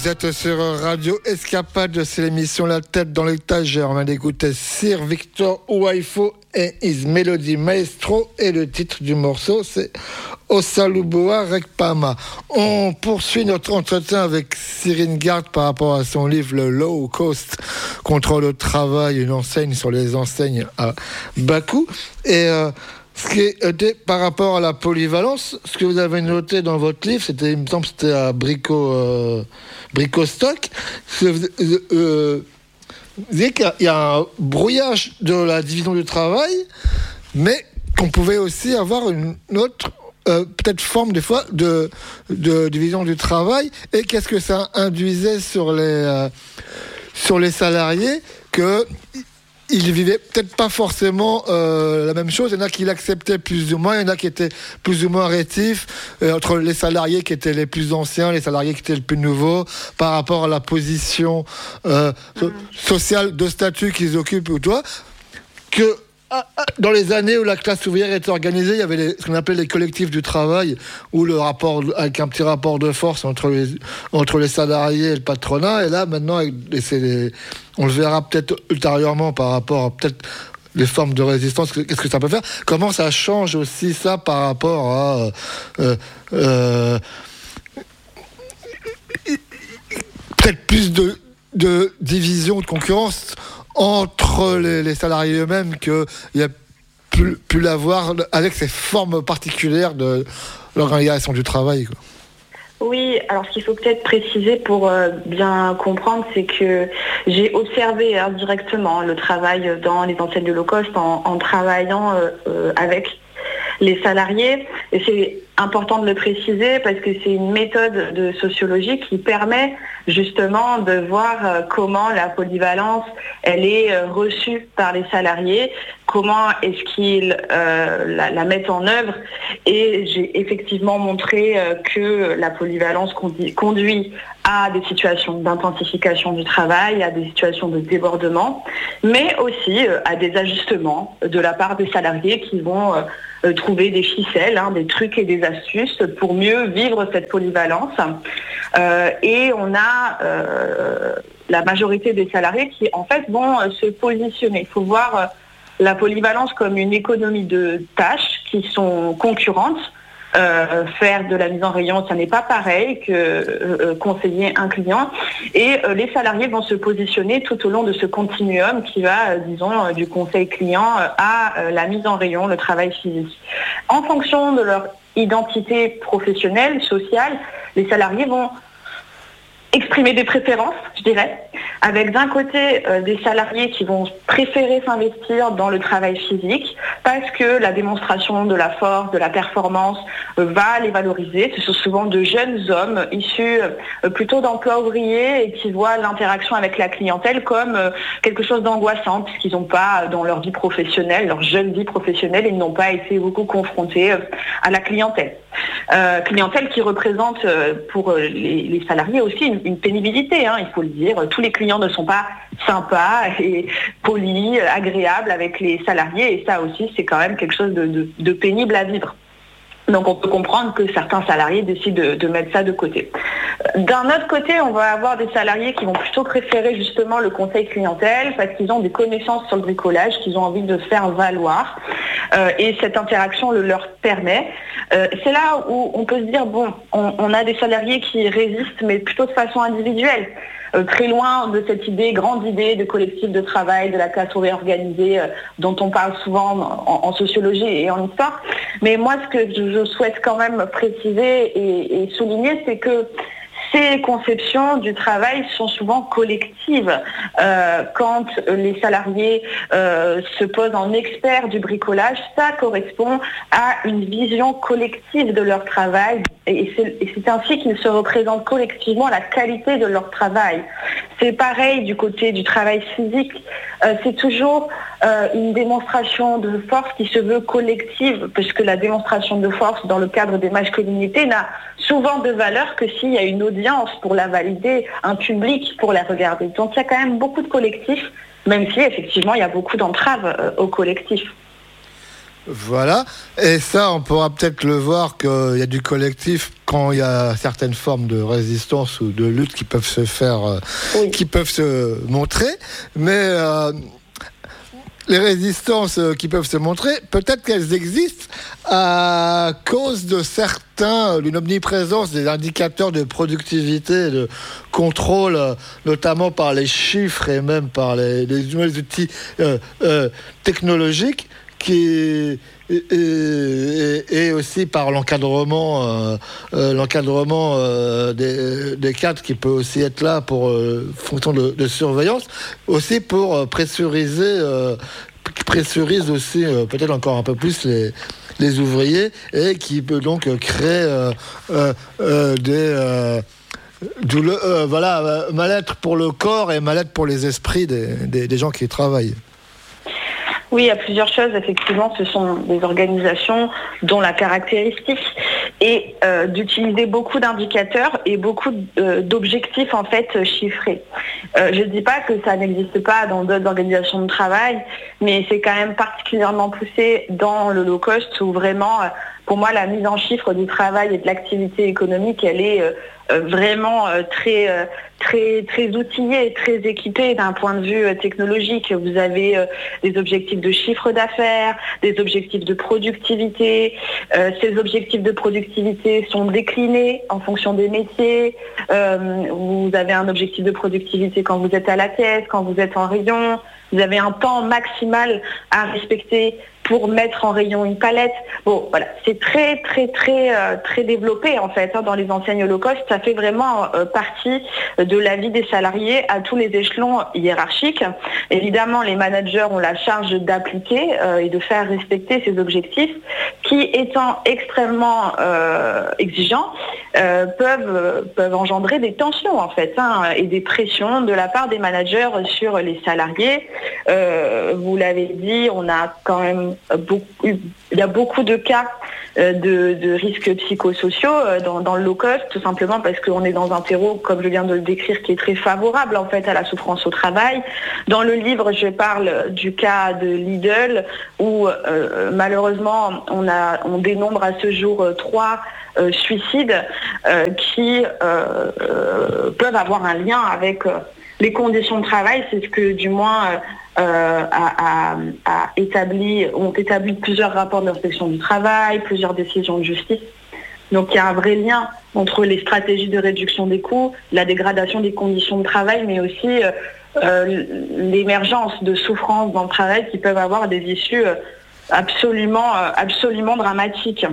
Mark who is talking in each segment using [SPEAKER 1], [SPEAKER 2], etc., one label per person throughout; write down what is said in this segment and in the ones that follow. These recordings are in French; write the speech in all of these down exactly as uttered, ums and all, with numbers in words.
[SPEAKER 1] Vous êtes sur Radio Escapade, c'est l'émission La tête dans l'étagère. On vient d'écouter Sir Victor Uwaifo et His Melody Maestro, et le titre du morceau c'est Osaluboa Rekpama. On poursuit notre entretien avec Cyrine Garde par rapport à son livre Le Low Cost contre le travail, une enseigne sur les enseignes à Bakou. Et euh, ce qui était par rapport à la polyvalence, ce que vous avez noté dans votre livre, c'était, il me semble, c'était à Brico, euh, Bricostock. Euh, euh, vous disiez qu'il y a un brouillage de la division du travail, mais qu'on pouvait aussi avoir une autre, euh, peut-être forme des fois de, de division du travail. Et qu'est-ce que ça induisait sur les, euh, sur les salariés que ils vivaient peut-être pas forcément euh, la même chose. Il y en a qui l'acceptaient plus ou moins, il y en a qui étaient plus ou moins rétifs, euh, entre les salariés qui étaient les plus anciens, les salariés qui étaient les plus nouveaux, par rapport à la position euh, so- sociale de statut qu'ils occupent ou toi, que dans les années où la classe ouvrière était organisée, il y avait les, ce qu'on appelait les collectifs du travail, où le rapport, avec un petit rapport de force entre les, entre les salariés et le patronat. Et là, maintenant, et c'est les, on le verra peut-être ultérieurement par rapport à peut-être les formes de résistance, qu'est-ce que ça peut faire. Comment ça change aussi ça par rapport à euh, euh, peut-être plus de, de division, de concurrence entre les, les salariés eux-mêmes qu'il y a pu, pu l'avoir avec ces formes particulières de l'organisation du travail, quoi.
[SPEAKER 2] Oui, alors ce qu'il faut peut-être préciser pour euh, bien comprendre, c'est que j'ai observé indirectement le travail dans les enseignes de low cost en, en travaillant euh, euh, avec les salariés. Et c'est important de le préciser parce que c'est une méthode de sociologie qui permet justement de voir comment la polyvalence, elle est reçue par les salariés, comment est-ce qu'ils euh, la, la mettent en œuvre. Et j'ai effectivement montré euh, que la polyvalence conduit, conduit à des situations d'intensification du travail, à des situations de débordement, mais aussi euh, à des ajustements de la part des salariés qui vont euh, euh, trouver des ficelles, hein, des trucs et des astuces pour mieux vivre cette polyvalence. Euh, et on a euh, la majorité des salariés qui en fait vont euh, se positionner. Il faut voir euh, la polyvalence comme une économie de tâches qui sont concurrentes. Euh, faire de la mise en rayon, ça n'est pas pareil que euh, conseiller un client. Et euh, les salariés vont se positionner tout au long de ce continuum qui va, euh, disons, euh, du conseil client euh, à euh, la mise en rayon, le travail physique. En fonction de leur identité professionnelle, sociale, les salariés vont exprimer des préférences, je dirais, avec d'un côté euh, des salariés qui vont préférer s'investir dans le travail physique parce que la démonstration de la force, de la performance euh, va les valoriser. Ce sont souvent de jeunes hommes issus euh, plutôt d'emplois ouvriers et qui voient l'interaction avec la clientèle comme euh, quelque chose d'angoissant puisqu'ils n'ont pas, dans leur vie professionnelle, leur jeune vie professionnelle, ils n'ont pas été beaucoup confrontés euh, à la clientèle. Euh, clientèle qui représente euh, pour euh, les, les salariés aussi une, une pénibilité, hein, il faut le dire. Tous les clients ne sont pas sympas et polis, agréables avec les salariés, et ça aussi c'est quand même quelque chose de, de, de pénible à vivre. Donc on peut comprendre que certains salariés décident de, de mettre ça de côté. D'un autre côté, on va avoir des salariés qui vont plutôt préférer justement le conseil clientèle parce qu'ils ont des connaissances sur le bricolage qu'ils ont envie de faire valoir euh, et cette interaction le leur permet. Euh, c'est là où on peut se dire, bon, on, on a des salariés qui résistent mais plutôt de façon individuelle. Euh, très loin de cette idée, grande idée de collectif de travail, de la classe ouvrière organisée, euh, dont on parle souvent en, en sociologie et en histoire. Mais moi, ce que je, je souhaite quand même préciser et, et souligner, c'est que ces conceptions du travail sont souvent collectives. Euh, quand les salariés euh, se posent en experts du bricolage, ça correspond à une vision collective de leur travail et c'est, et c'est ainsi qu'ils se représentent collectivement la qualité de leur travail. C'est pareil du côté du travail physique. Euh, c'est toujours euh, une démonstration de force qui se veut collective, puisque la démonstration de force dans le cadre des masculinités n'a souvent de valeur que s'il y a une audience pour la valider, un public pour la regarder. Donc il y a quand même beaucoup de collectifs, même si effectivement il y a beaucoup d'entraves euh, au collectif.
[SPEAKER 1] Voilà, et ça, on pourra peut-être le voir qu'il y a du collectif quand il y a certaines formes de résistance ou de lutte qui peuvent se faire, euh, oui. qui peuvent se montrer, mais euh, les résistances qui peuvent se montrer, peut-être qu'elles existent à cause de certains, d'une omniprésence des indicateurs de productivité, de contrôle, notamment par les chiffres et même par les, les outils euh, euh, technologiques, qui et, et, et aussi par l'encadrement, euh, euh, l'encadrement euh, des, des cadres qui peut aussi être là pour euh, fonction de, de surveillance, aussi pour euh, pressuriser, euh, pressurise aussi euh, peut-être encore un peu plus les les ouvriers et qui peut donc créer euh, euh, euh, des euh, douleur, euh, voilà, euh, mal-être pour le corps et mal-être pour les esprits des, des, des gens qui y travaillent.
[SPEAKER 2] Oui, il y a plusieurs choses. Effectivement, ce sont des organisations dont la caractéristique est euh, d'utiliser beaucoup d'indicateurs et beaucoup euh, d'objectifs en fait chiffrés. Euh, je ne dis pas que ça n'existe pas dans d'autres organisations de travail, mais c'est quand même particulièrement poussé dans le low cost où vraiment, euh, pour moi, la mise en chiffre du travail et de l'activité économique, elle est euh, euh, vraiment euh, très... Euh, très très outillé, très équipé d'un point de vue euh, technologique. Vous avez euh, des objectifs de chiffre d'affaires, des objectifs de productivité. Euh, ces objectifs de productivité sont déclinés en fonction des métiers. Euh, vous avez un objectif de productivité quand vous êtes à la caisse, quand vous êtes en rayon. Vous avez un temps maximal à respecter pour mettre en rayon une palette. Bon, voilà, c'est très, très, très, euh, très développé en fait hein, dans les enseignes low cost. Ça fait vraiment euh, partie de la vie des salariés à tous les échelons hiérarchiques. Évidemment, les managers ont la charge d'appliquer euh, et de faire respecter ces objectifs, qui, étant extrêmement euh, exigeants, euh, peuvent peuvent engendrer des tensions en fait hein, et des pressions de la part des managers sur les salariés. Euh, vous l'avez dit, on a quand même beaucoup, il y a beaucoup de cas de, de risques psychosociaux dans, dans le low cost, tout simplement parce qu'on est dans un terreau, comme je viens de le décrire, qui est très favorable en fait à la souffrance au travail. Dans le livre, je parle du cas de Lidl où euh, malheureusement on a on dénombre à ce jour euh, trois euh, suicides euh, qui euh, euh, peuvent avoir un lien avec euh, les conditions de travail. C'est ce que du moins euh, Euh, a, a, a établi, ont établi plusieurs rapports d'inspection du travail, plusieurs décisions de justice. Donc il y a un vrai lien entre les stratégies de réduction des coûts, la dégradation des conditions de travail, mais aussi euh, euh, l'émergence de souffrances dans le travail qui peuvent avoir des issues euh, absolument, euh, absolument dramatiques.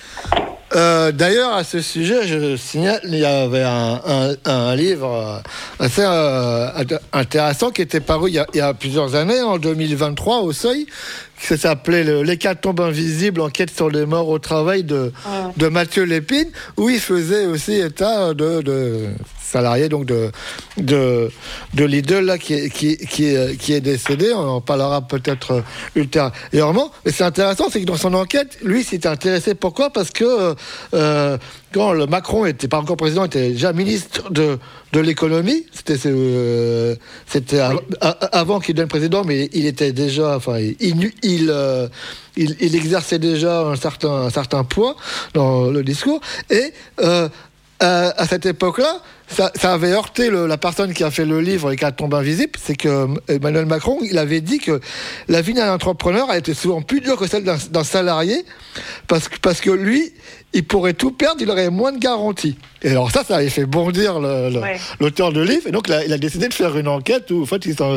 [SPEAKER 1] Euh, d'ailleurs, à ce sujet, je signale, il y avait un, un, un livre assez euh, intéressant qui était paru il y, a, il y a plusieurs années, en deux mille vingt-trois, au Seuil, qui s'appelait l'Hécatombe invisible, enquête sur les morts au travail de, ouais. de Mathieu Lépine, où il faisait aussi état de, de salariés donc de, de, de Lidl là, qui, qui, qui, qui est décédé. On en parlera peut-être ultérieurement. Mais c'est intéressant, c'est que dans son enquête, lui s'était intéressé. Pourquoi ? Parce que euh, quand le Macron n'était pas encore président, il était déjà ministre de, de l'économie. C'était, euh, c'était oui. a, a, avant qu'il devienne président, mais il était déjà, enfin, il, il, il, euh, il, il exerçait déjà un certain, un certain poids dans le discours. Et euh, à, à cette époque-là, ça, ça avait heurté le, la personne qui a fait le livre Hécatombe invisible, c'est que Emmanuel Macron, il avait dit que la vie d'un entrepreneur a été souvent plus dure que celle d'un, d'un salarié, parce que, parce que lui, il pourrait tout perdre, il aurait moins de garanties. Et alors ça, ça avait fait bondir le, le, ouais. l'auteur de livre, et donc là, il a décidé de faire une enquête où, en fait, il s'en,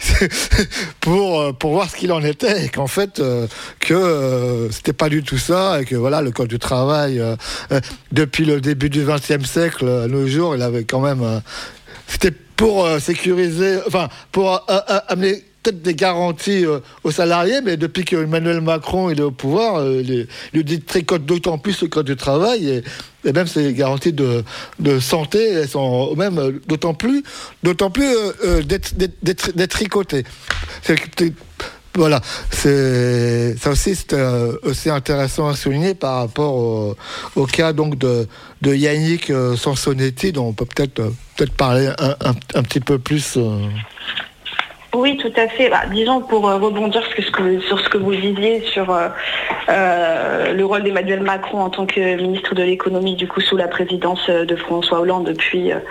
[SPEAKER 1] pour, pour voir ce qu'il en était, et qu'en fait, euh, que euh, c'était pas du tout ça, et que voilà, le code du travail, euh, euh, depuis le début du vingtième siècle, à nos jours, il avait quand même... Euh, c'était pour euh, sécuriser, enfin, pour euh, euh, amener peut-être des garanties euh, aux salariés, mais depuis que Emmanuel Macron il est au pouvoir, euh, il, il dit tricote d'autant plus le code du travail, et, et même ces garanties de, de santé, elles sont même euh, d'autant plus, d'autant plus euh, euh, d'être, d'être, d'être, d'être tricotées. C'est, c'est, Voilà, c'est ça aussi, c'est euh, aussi intéressant à souligner par rapport au, au cas donc de, de Yannick euh, Sansonetti, dont on peut peut-être euh, peut-être parler un, un, un petit peu plus. Euh...
[SPEAKER 2] Oui, tout à fait. Bah, disons, pour euh, rebondir sur ce, que, sur ce que vous disiez sur euh, euh, le rôle d'Emmanuel Macron en tant que ministre de l'économie, du coup, sous la présidence de François Hollande, depuis euh,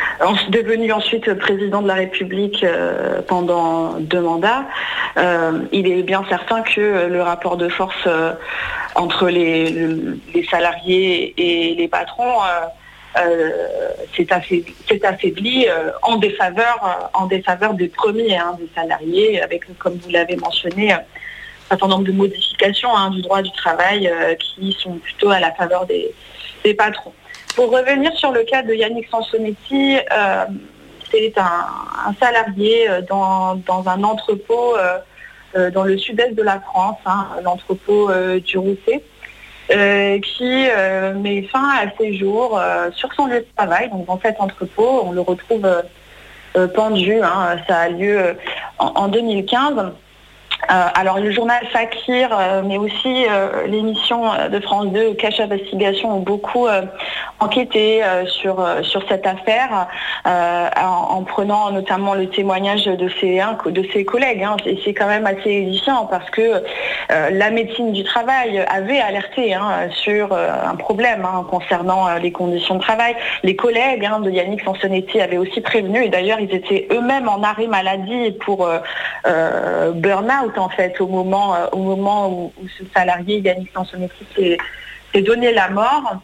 [SPEAKER 2] devenu ensuite président de la République euh, pendant deux mandats, euh, il est bien certain que le rapport de force euh, entre les, les salariés et les patrons euh, Euh, c'est affaibli, c'est affaibli euh, en défaveur, euh, en défaveur des premiers, hein, des salariés, avec, comme vous l'avez mentionné, un certain nombre de modifications hein, du droit du travail euh, qui sont plutôt à la faveur des, des patrons. Pour revenir sur le cas de Yannick Sansonetti, euh, c'est un, un salarié dans, dans un entrepôt euh, euh, dans le sud-est de la France, hein, l'entrepôt euh, du Rousset. Euh, qui euh, met fin à ses jours euh, sur son lieu de travail, donc dans cet entrepôt. On le retrouve euh, euh, pendu, hein, ça a lieu euh, en, en deux mille quinze. Euh, alors le journal Fakir, euh, mais aussi euh, l'émission de France deux, Cache Investigation, ont beaucoup euh, enquêté euh, sur, euh, sur cette affaire, euh, en, en prenant notamment le témoignage de ses, hein, de ses collègues. Hein, et c'est quand même assez édifiant parce que euh, la médecine du travail avait alerté hein, sur euh, un problème hein, concernant euh, les conditions de travail. Les collègues hein, de Yannick Sansonetti avaient aussi prévenu, et d'ailleurs ils étaient eux-mêmes en arrêt maladie pour euh, euh, burn-out en fait au moment, euh, au moment où, où ce salarié Yannick Sansonetti s'est, s'est donné la mort.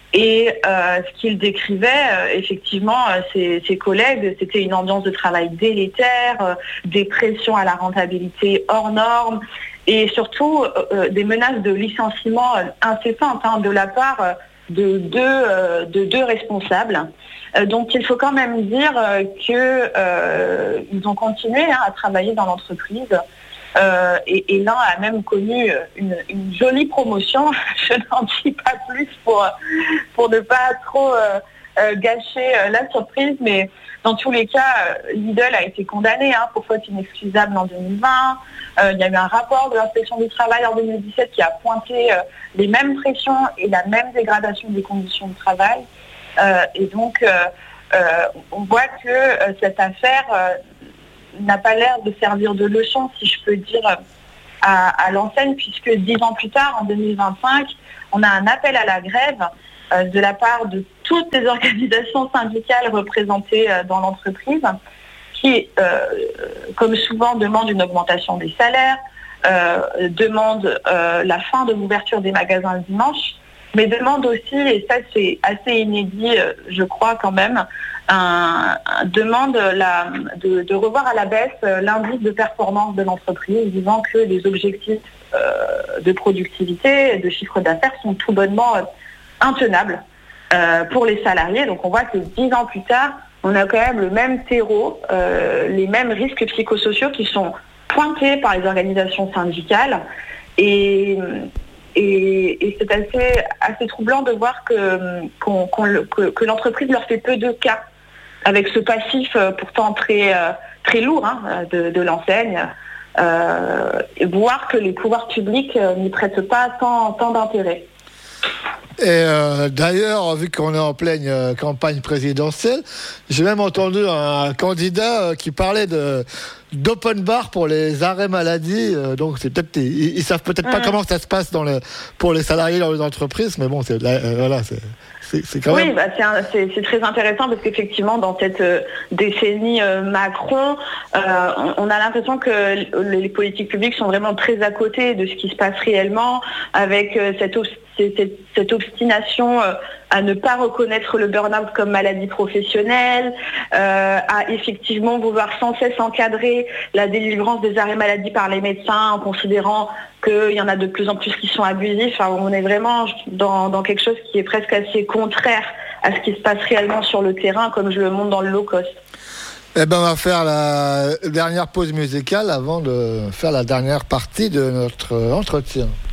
[SPEAKER 2] Et euh, ce qu'il décrivait, euh, effectivement, euh, ses, ses collègues, c'était une ambiance de travail délétère, euh, des pressions à la rentabilité hors normes et surtout euh, des menaces de licenciement euh, incessantes hein, de la part euh, de, deux, euh, de deux responsables. Euh, donc il faut quand même dire euh, qu'ils euh, ont continué hein, à travailler dans l'entreprise. Euh, et, et l'un a même connu une, une jolie promotion, je n'en dis pas plus pour, pour ne pas trop euh, euh, gâcher euh, la surprise, mais dans tous les cas, euh, Lidl a été condamné hein, pour faute inexcusable en deux mille vingt. Euh, il y a eu un rapport de l'inspection du travail en deux mille dix-sept qui a pointé euh, les mêmes pressions et la même dégradation des conditions de travail. Euh, et donc, euh, euh, on voit que euh, cette affaire euh, n'a pas l'air de servir de leçon, si je peux dire, à, à l'enseigne, puisque dix ans plus tard, en deux mille vingt-cinq, on a un appel à la grève euh, de la part de toutes les organisations syndicales représentées euh, dans l'entreprise, qui, euh, comme souvent, demandent une augmentation des salaires, euh, demandent euh, la fin de l'ouverture des magasins le dimanche, mais demandent aussi, et ça c'est assez inédit, euh, je crois quand même, Un, un, demande la, de, de revoir à la baisse l'indice de performance de l'entreprise, disant que les objectifs euh, de productivité et de chiffre d'affaires sont tout bonnement euh, intenables euh, pour les salariés. Donc on voit que dix ans plus tard, on a quand même le même terreau, euh, les mêmes risques psychosociaux qui sont pointés par les organisations syndicales. Et, et, et c'est assez, assez troublant de voir que, qu'on, qu'on, que, que l'entreprise leur fait peu de cas, avec ce passif euh, pourtant très, euh, très lourd hein, de, de l'enseigne, euh, et voir que les pouvoirs publics euh, n'y prêtent pas tant, tant d'intérêt.
[SPEAKER 1] Et euh, d'ailleurs, vu qu'on est en pleine euh, campagne présidentielle, j'ai même entendu un candidat euh, qui parlait de, d'open bar pour les arrêts maladie. Euh, donc, c'est peut-être, ils, ils savent peut-être mmh. pas comment ça se passe dans le, pour les salariés dans les entreprises, mais bon, c'est, euh, voilà, c'est... C'est, c'est quand
[SPEAKER 2] oui,
[SPEAKER 1] même...
[SPEAKER 2] bah c'est, un, c'est, c'est très intéressant parce qu'effectivement, dans cette euh, décennie euh, Macron, euh, on, on a l'impression que les politiques publiques sont vraiment très à côté de ce qui se passe réellement, avec euh, cette, cette, cette obstination euh, à ne pas reconnaître le burn-out comme maladie professionnelle, euh, à effectivement vouloir sans cesse encadrer la délivrance des arrêts maladie par les médecins en considérant qu'il y en a de plus en plus qui sont abusifs. Enfin, on est vraiment dans, dans quelque chose qui est presque assez contraire à ce qui se passe réellement sur le terrain, comme je le montre dans le low cost.
[SPEAKER 1] Eh ben, on va faire la dernière pause musicale avant de faire la dernière partie de notre entretien.